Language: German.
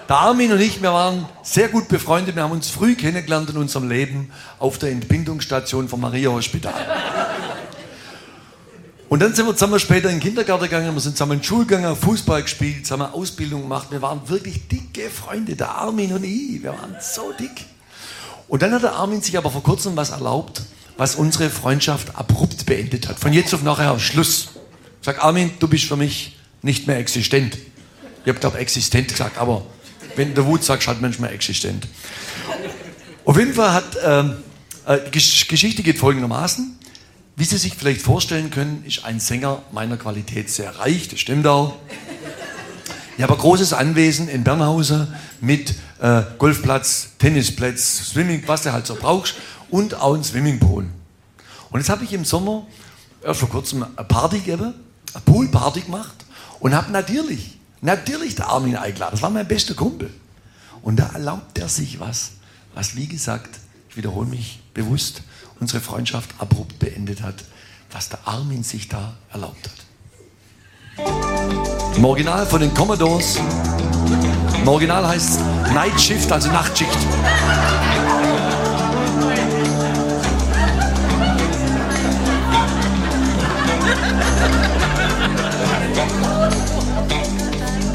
Der Armin und ich, wir waren sehr gut befreundet. Wir haben uns früh kennengelernt in unserem Leben auf der Entbindungsstation vom Maria-Hospital. Und dann sind wir zusammen später in den Kindergarten gegangen, wir sind zusammen in die Schule gegangen, Fußball gespielt, zusammen Ausbildung gemacht. Wir waren wirklich dicke Freunde, der Armin und ich. Wir waren so dick. Und dann hat der Armin sich aber vor kurzem was erlaubt, was unsere Freundschaft abrupt beendet hat. Von jetzt auf nachher Schluss. Ich sag, Armin, du bist für mich nicht mehr existent. Ich habe, glaube existent gesagt, aber wenn der Wut sagst, hat manchmal existent. Auf jeden Fall hat Geschichte geht folgendermaßen. Wie Sie sich vielleicht vorstellen können, ist ein Sänger meiner Qualität sehr reich, das stimmt auch. Ich habe ein großes Anwesen in Bernhausen mit Golfplatz, Tennisplatz, Swimming, was du halt so brauchst und auch ein Swimmingpool. Und jetzt habe ich im Sommer vor kurzem eine Party gegeben, eine Poolparty gemacht und habe natürlich der Armin eingeladen. Das war mein bester Kumpel. Und da erlaubt er sich was, wie gesagt, ich wiederhole mich bewusst, unsere Freundschaft abrupt beendet hat, was der Armin sich da erlaubt hat. Im Original von den Commodores, im Original heißt es Night Shift, also Nachtschicht.